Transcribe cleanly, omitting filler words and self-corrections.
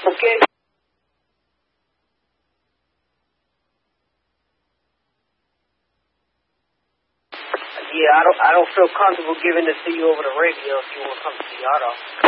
Okay. Yeah, I don't feel comfortable giving this to you over the radio if you want to come to the art office.